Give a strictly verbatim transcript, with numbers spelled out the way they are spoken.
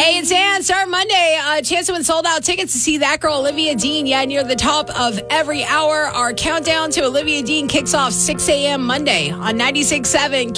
Hey, it's Ann. Start Monday. Uh, chance to win sold out tickets to see that girl, Olivia Dean. Yeah, near the top of every hour. Our countdown to Olivia Dean kicks off six a.m. Monday on ninety-six point seven